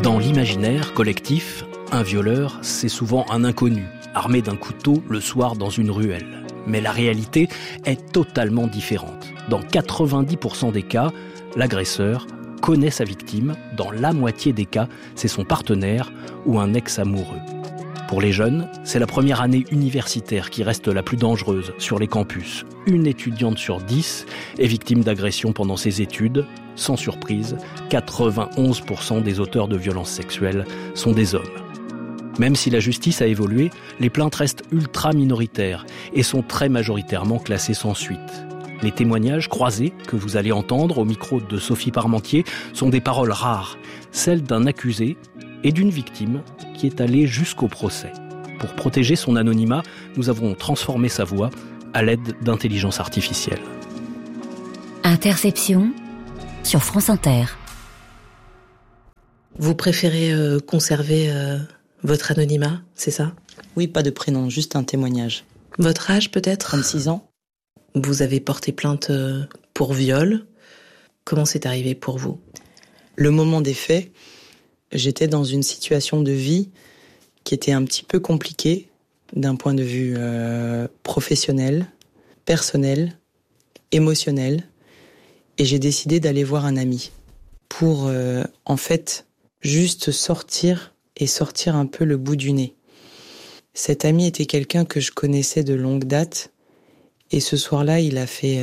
Dans l'imaginaire collectif, un violeur, c'est souvent un inconnu, armé d'un couteau le soir dans une ruelle. Mais la réalité est totalement différente. Dans 90% des cas, l'agresseur connaît sa victime. Dans la moitié des cas, c'est son partenaire ou un ex-amoureux. Pour les jeunes, c'est la première année universitaire qui reste la plus dangereuse sur les campus. Une étudiante sur 10 est victime d'agression pendant ses études. Sans surprise, 91% des auteurs de violences sexuelles sont des hommes. Même si la justice a évolué, les plaintes restent ultra minoritaires et sont très majoritairement classées sans suite. Les témoignages croisés que vous allez entendre au micro de Sophie Parmentier sont des paroles rares, celles d'un accusé et d'une victime qui est allée jusqu'au procès. Pour protéger son anonymat, nous avons transformé sa voix à l'aide d'intelligence artificielle. Interception sur France Inter. Vous préférez conserver votre anonymat, c'est ça ? Oui, pas de prénom, juste un témoignage. Votre âge peut-être ? 36 ans. Vous avez porté plainte pour viol. Comment c'est arrivé pour vous ? Le moment des faits, j'étais dans une situation de vie qui était un petit peu compliquée d'un point de vue professionnel, personnel, émotionnel. Et j'ai décidé d'aller voir un ami pour, en fait, juste sortir un peu le bout du nez. Cet ami était quelqu'un que je connaissais de longue date. Et ce soir-là, il a fait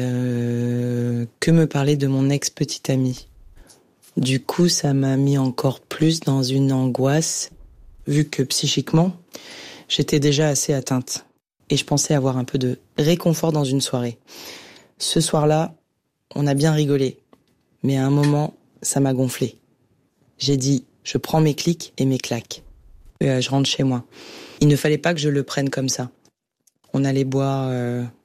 que me parler de mon ex-petite amie. Du coup, ça m'a mis encore plus dans une angoisse, vu que psychiquement, j'étais déjà assez atteinte. Et je pensais avoir un peu de réconfort dans une soirée. Ce soir-là, on a bien rigolé. Mais à un moment, ça m'a gonflé. J'ai dit, je prends mes clics et mes claques. Je rentre chez moi. Il ne fallait pas que je le prenne comme ça. On allait boire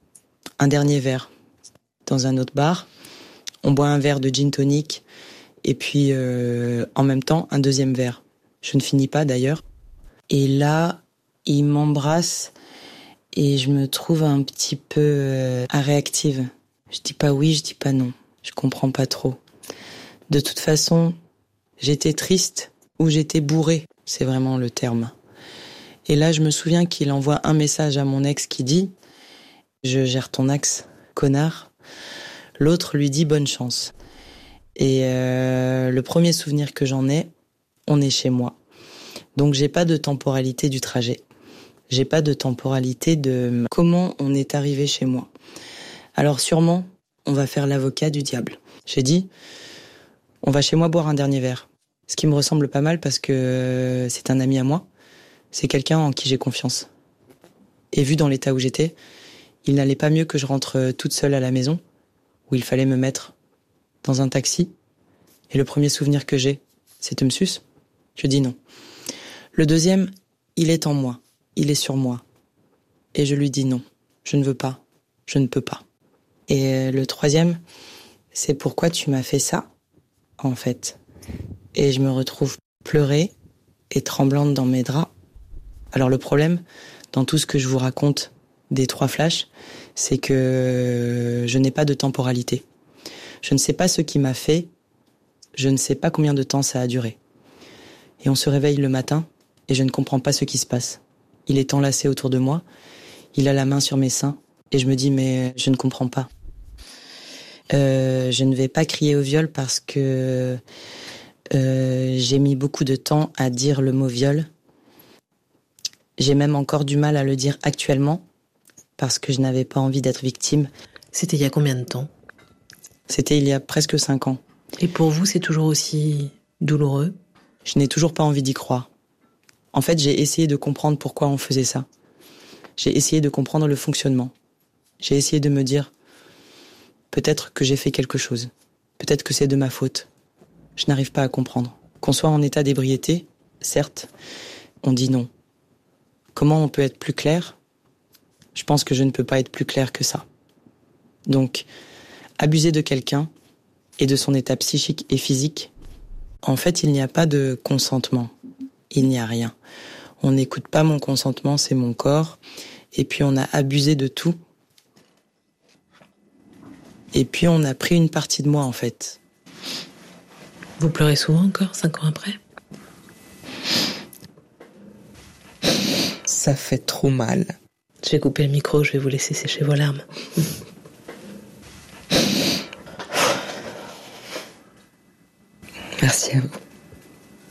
un dernier verre dans un autre bar. On boit un verre de gin tonic et puis en même temps un deuxième verre. Je ne finis pas d'ailleurs. Et là, il m'embrasse et je me trouve un petit peu réactive. Je dis pas oui, je dis pas non. Je comprends pas trop. De toute façon, j'étais triste ou j'étais bourrée, c'est vraiment le terme. Et là, je me souviens qu'il envoie un message à mon ex qui dit « Je gère ton axe, connard ». L'autre lui dit « Bonne chance ». Et le premier souvenir que j'en ai, on est chez moi. Donc j'ai pas de temporalité du trajet. J'ai pas de temporalité de comment on est arrivé chez moi. Alors sûrement, on va faire l'avocat du diable. J'ai dit, on va chez moi boire un dernier verre. Ce qui me ressemble pas mal parce que c'est un ami à moi. C'est quelqu'un en qui j'ai confiance. Et vu dans l'état où j'étais, il n'allait pas mieux que je rentre toute seule à la maison, où il fallait me mettre dans un taxi. Et le premier souvenir que j'ai, c'est « tu me suces ?» Je dis non. Le deuxième, il est en moi. Il est sur moi. Et je lui dis non. Je ne veux pas. Je ne peux pas. Et le troisième, c'est pourquoi tu m'as fait ça, en fait. Et je me retrouve pleurer et tremblante dans mes draps. Alors le problème, dans tout ce que je vous raconte des 3 flashs, c'est que je n'ai pas de temporalité. Je ne sais pas ce qui m'a fait, je ne sais pas combien de temps ça a duré. Et on se réveille le matin et je ne comprends pas ce qui se passe. Il est enlacé autour de moi, il a la main sur mes seins et je me dis mais je ne comprends pas. Je ne vais pas crier au viol parce que j'ai mis beaucoup de temps à dire le mot viol. J'ai même encore du mal à le dire actuellement parce que je n'avais pas envie d'être victime. C'était il y a combien de temps ? C'était il y a presque 5 ans. Et pour vous, c'est toujours aussi douloureux ? Je n'ai toujours pas envie d'y croire. En fait, j'ai essayé de comprendre pourquoi on faisait ça. J'ai essayé de comprendre le fonctionnement. J'ai essayé de me dire, peut-être que j'ai fait quelque chose. Peut-être que c'est de ma faute. Je n'arrive pas à comprendre. Qu'on soit en état d'ébriété, certes, on dit non. Comment on peut être plus clair ? Je pense que je ne peux pas être plus clair que ça. Donc, abuser de quelqu'un et de son état psychique et physique, en fait, il n'y a pas de consentement. Il n'y a rien. On n'écoute pas mon consentement, c'est mon corps. Et puis, on a abusé de tout. Et puis, on a pris une partie de moi, en fait. Vous pleurez souvent encore, 5 ans après ? Ça fait trop mal. Je vais couper le micro, je vais vous laisser sécher vos larmes. Merci à vous.